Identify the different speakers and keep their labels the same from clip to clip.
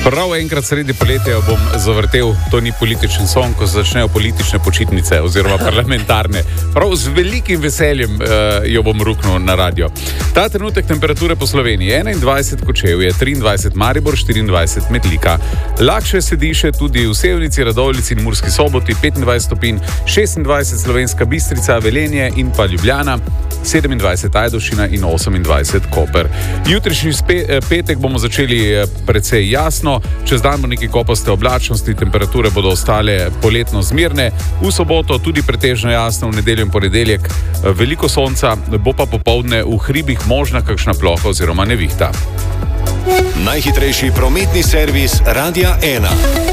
Speaker 1: Prav enkrat sredi poletja bom zavrtel, to ni političen song, ko začnejo politične počitnice oziroma parlamentarne. Prav z velikim veseljem jo bom ruknil na radio. Ta trenutek temperature po Sloveniji 21 Kočevje, 23 Maribor, 24 Metlika. Lakše se diše tudi v Sevnici, Radovljici in Murski Soboti, 25 stopinj, 26 Slovenska Bistrica, Velenje in pa Ljubljana, 27 Ajdovščina in 28 Koper. Jutrišnji petek bomo začeli precej jasno, čez dan bo nekaj kopaste oblačnosti, temperature bodo ostale poletno zmirne, v soboto tudi pretežno jasno, v nedeljo in ponedeljek veliko sonca, bo pa popoldne v hribih možna kakšna ploha oziroma nevihta.
Speaker 2: Najhitrejši prometni servis Radia 1.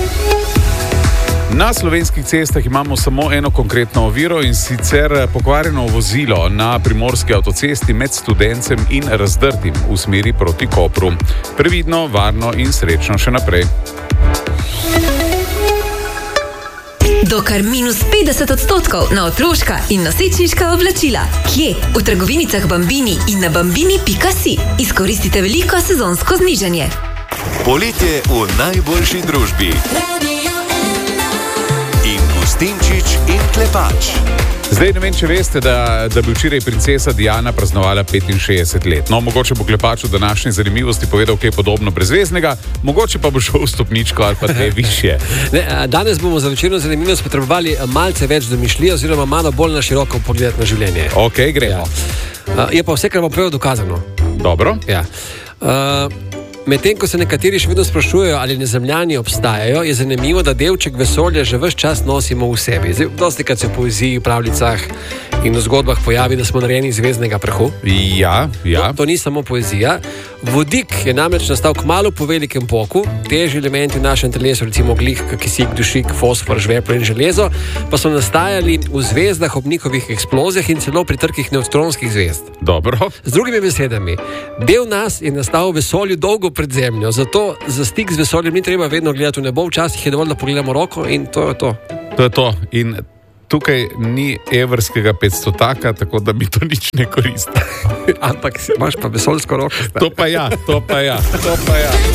Speaker 1: Na slovenskih cestah imamo samo eno konkretno oviro, in sicer pokvarjeno vozilo na primorski avtocesti med Studencem in Razdrtim v smeri proti Kopru. Previdno, varno in srečno še naprej.
Speaker 3: Do kar -50% na otroška in nosečniška oblačila. Kje? V trgovinicah Bambini in na bambini.si. Izkoristite veliko sezonsko znižanje.
Speaker 2: Poletje v najboljši družbi. Gustinčič in Klepač.
Speaker 1: Zdaj ne vem, če veste, da bi včeraj princesa Diana praznovala 65 let. No, mogoče bo Klepač v današnji zanimivosti povedal kaj podobno brezveznega, mogoče pa bo šel v stopničko ali pa dve višje.
Speaker 4: Danes bomo za večerno zanimivost potrebovali malce več domišljije oziroma malo bolj na široko pogled na življenje.
Speaker 1: Ok, gremo.
Speaker 4: Je pa vse, kar bom povedal, dokazano.
Speaker 1: Dobro.
Speaker 4: Ja. Medtem, ko se nekateri še vedno sprašujejo, ali nezemljani obstajajo, je zanimivo, da delček vesolja že ves čas nosimo v sebi. Zdaj, dostikrat se v poeziji, pravljicah in v zgodbah pojavi, da smo narejeni iz zvezdnega prahu.
Speaker 1: Ja.
Speaker 4: To ni samo poezija. Vodik je namreč nastal kmalu po velikem poku. Težji elementi v našem telesu, recimo ogljik, kisik, dušik, fosfor, žveplo in železo, pa so nastajali v zvezdah ob njihovih eksplozijah in celo pri trkih nevtronskih zvezd.
Speaker 1: Dobro.
Speaker 4: Z drugimi besedami, del nas je nastal v vesolju dolgo pred Zemljo, zato za stik z vesoljem ni treba vedno gledati v nebo, včasih je dovolj, da pogledamo roko in to je to.
Speaker 1: To je to. In tukaj ni evrskega 500-taka, tako da mi to nič ne koristi.
Speaker 4: Ampak imaš pa vesoljsko roko.
Speaker 1: To pa ja.